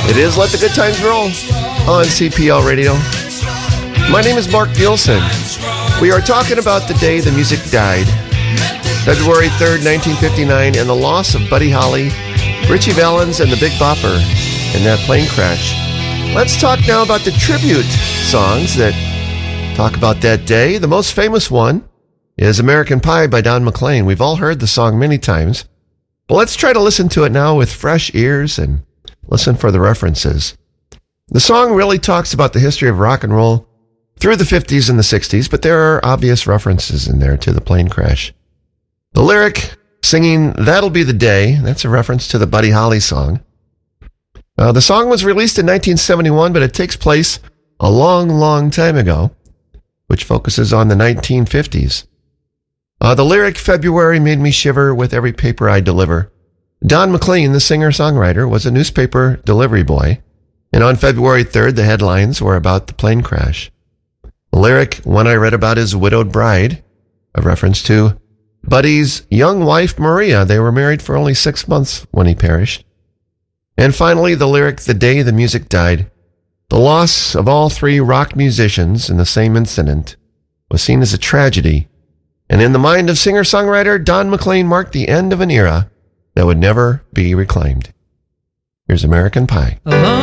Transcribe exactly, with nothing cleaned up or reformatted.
It is Let the Good Times Roll on C P L Radio. My name is Mark Nielsen. We are talking about the day the music died, February third, nineteen fifty-nine, and the loss of Buddy Holly, Ritchie Valens, and the Big Bopper in that plane crash. Let's talk now about the tribute songs that talk about that day. The most famous one is American Pie by Don McLean. We've all heard the song many times, but let's try to listen to it now with fresh ears and listen for the references. The song really talks about the history of rock and roll through the fifties and the sixties, but there are obvious references in there to the plane crash. The lyric singing That'll Be the Day, that's a reference to the Buddy Holly song. Uh, the song was released in nineteen seventy-one, but it takes place a long, long time ago, which focuses on the nineteen fifties. Uh, the lyric, February made me shiver with every paper I deliver. Don McLean, the singer-songwriter, was a newspaper delivery boy, and on February third, the headlines were about the plane crash. The lyric, one I read about his widowed bride, a reference to Buddy's young wife, Maria. They were married for only six months when he perished. And finally, the lyric, the day the music died. The loss of all three rock musicians in the same incident was seen as a tragedy, and in the mind of singer-songwriter Don McLean marked the end of an era that would never be reclaimed. Here's American Pie.